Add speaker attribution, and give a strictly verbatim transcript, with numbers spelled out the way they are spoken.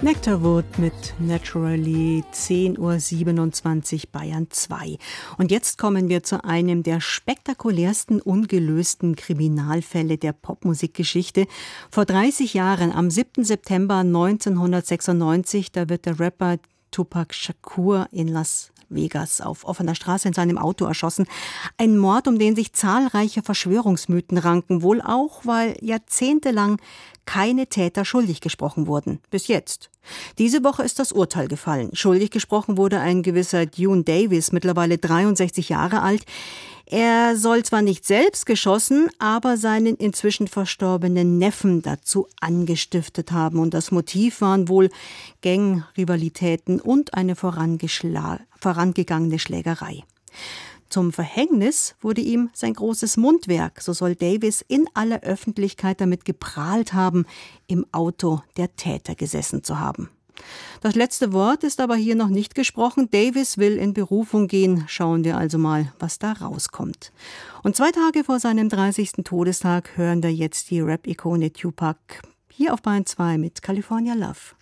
Speaker 1: Nectarwood mit Naturally, zehn Uhr siebenundzwanzig Bayern zwei. Und jetzt kommen wir zu einem der spektakulärsten ungelösten Kriminalfälle der Popmusikgeschichte. Vor dreißig Jahren, am siebten September neunzehnhundertsechsundneunzig, da wird der Rapper Tupac Shakur in Las Vegas auf offener Straße in seinem Auto erschossen. Ein Mord, um den sich zahlreiche Verschwörungsmythen ranken, wohl auch, weil jahrzehntelang keine Täter schuldig gesprochen wurden. Bis jetzt. Diese Woche ist das Urteil gefallen. Schuldig gesprochen wurde ein gewisser Duane Davis, mittlerweile dreiundsechzig Jahre alt. Er soll zwar nicht selbst geschossen, aber seinen inzwischen verstorbenen Neffen dazu angestiftet haben. Und das Motiv waren wohl Gangrivalitäten und eine vorangegangene Schlägerei. Zum Verhängnis wurde ihm sein großes Mundwerk. So soll Davis in aller Öffentlichkeit damit geprahlt haben, im Auto der Täter gesessen zu haben. Das letzte Wort ist aber hier noch nicht gesprochen. Davis will in Berufung gehen. Schauen wir also mal, was da rauskommt. Und zwei Tage vor seinem dreißigsten Todestag hören wir jetzt die Rap-Ikone Tupac hier auf Bayern zwei mit California Love.